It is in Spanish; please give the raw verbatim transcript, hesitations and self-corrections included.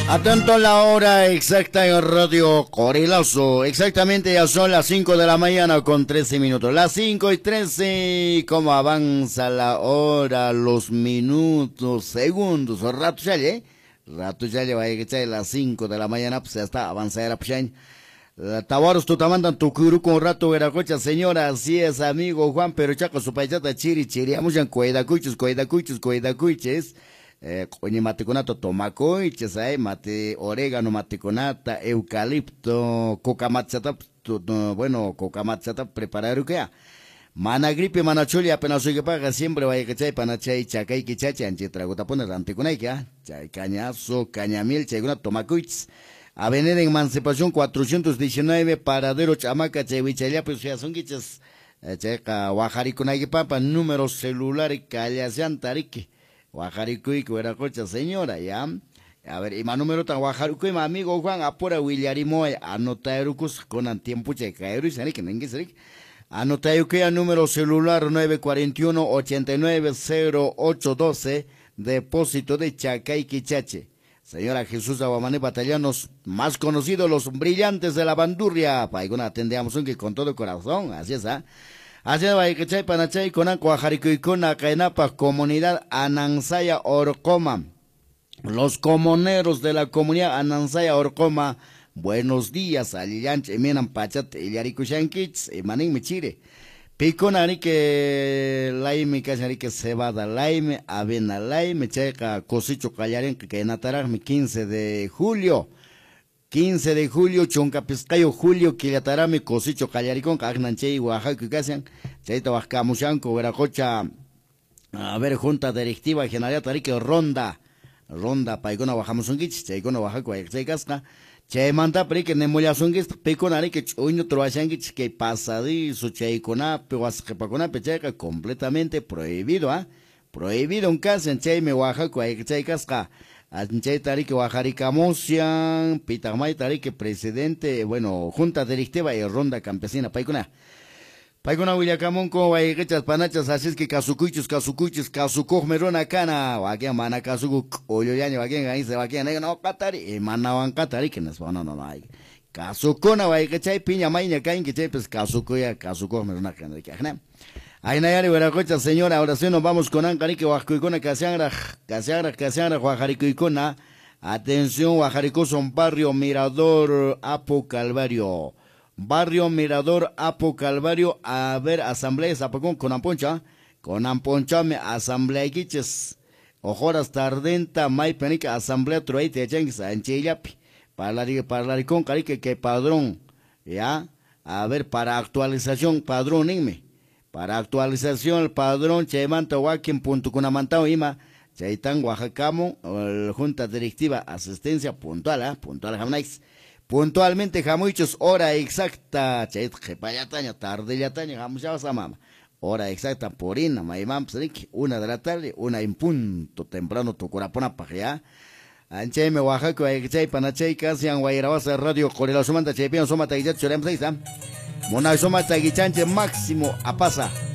Atento a la hora exacta en Radio Corilazo. Exactamente ya son las cinco de la mañana con trece minutos. Las cinco y trece. ¿Cómo avanza la hora, los minutos, segundos? Rato ya, ¿eh? Rato ya le va a llegar las cinco de la mañana, pues ya está avanzada pues. Tabaros tu tamandan tu curu con rato veracocha, señora, así es, amigo Juan, pero chaco su paisata chiri chiri, amujan cuida cuchos, cuida cuchos, cuida cuches. Eh, coño mate conata tomacoiches, eh, mate orégano, mate conata, eucalipto, cocamatchata, bueno, cocamatchata preparar o qué. Mana gripe, mana chuli, apenas soy que paga siempre vaya que chay, panachay, chacay, que chacha, anche trago tapones, anticonay, que chay, cañazo, cañamil, chay, una tomacoiches. Avenida Emancipación cuatrocientos diecinueve, Paradero Chamaca, Chevichelia, pues ya son quiches, checa, Guajariconay, papa, número celular, Callacian, Tarique. Guajaricuy, que era cocha señora, ya. A ver, y más número tan Guajaricuy, mi amigo Juan, apura Willarimoy, anota erucus con antiempo checaero y sani que nengue sari. Anota erucuy a número celular nueve cuatro uno, ochenta y nueve, cero ocho doce, depósito de Chacay Quichache. Señora Jesús Aguamané, batallones más conocidos, los brillantes de la bandurria. Paigona, atendemos un que con todo corazón, así es, ¿ah? Así es, Baikachay, Panachay, Conan, Coajaricuicona, Cainapa, Comunidad Anansaya Orcoma. Los comuneros de la comunidad Anansaya Orcoma, buenos días, Aliyanche, Minan Pachat, Iliaricuchanquich, Manin Michire. Picona, que Laime, Cacharique, Cebada, Laime, Avena, Laime, Checa, Cosicho, Callaren, que Natarajme, quince de julio. quince de julio, Choncapiscayo, Julio, Quiliatarame, Cosicho, Callaricón, Cagnanche, Oaxaca, Casian, Chaita, Huascamuchanco, Veracocha, a ver, Junta Directiva, General Tarique, Ronda, Ronda, Paigona, Oaxamusunguich, Chaicona, Oaxaca, Yaxecasca, Chaimanta, Perique, Nemoyazunguis, Piconari, que Chuño, Troachanguich, que pasadizo, Chaicona, Pehuascapacona, Pecheca, completamente prohibido, ¿ah? Prohibido un caso en Chaime, Oaxaca, Yaxecasca. Anchay Tarique Guajaricamusian, Pitamay Tarique presidente, bueno, Junta Directiva y Ronda Campesina, Paicuna. Paicuna Huillacamón, como Guayquechas, Panachas, así es que Casucuchos, Casucuchos, Casucoj, Merona Cana, Wakian, Mana Casucuc, Oyoyaño, Wakian, ahí se Wakian, no, Catari, y Manawan Catari, que no es bueno, no, no hay. Casucona, Guayquechay, Piña, Maña, Cain, que pues Casucuya, Casucoj, Merona Cana, que ajena. Ay, Nayari, Veracocha, señora, ahora sí nos vamos con Ancarique, Huajuicona, Casiangra, Casiangra, Casiangra, Guajaricuicona. Atención, Guajarico son barrio Mirador, Apo Calvario. Barrio Mirador, Apo Calvario, a ver, asamblea, Zapacón, con Amponcha, con Amponcha, me asamblea quiches. Ojoras tardenta, May Penica, asamblea Troite, Chenguis, Anchillapi. Parlaricón, Carique, que padrón, ya. A ver, para actualización, padrón, inme. Para actualización, el padrón, Chaimanta, Huaquín, Punto Cunamantao, Ima, Chaitán, Oaxacamo, Junta Directiva, asistencia puntual, ¿eh? Puntual, Jamnais. Puntualmente, Jamuichos, hora exacta, Chait, Jepayataña, tarde yataña, Jamuchavas a mama. Hora exacta, Porina, Maimam, Psrik, una de la tarde, una en punto, temprano, Tucurapona, Pajea. Anchaime, Oaxaca, Chay, Panachay, Casian, Guairabasa, Radio, Corela, Sumanta, Chaypian, Soma, Taguichat, Chorem, Seisa. Mona Soma, Taguichanche, máximo, a pasa.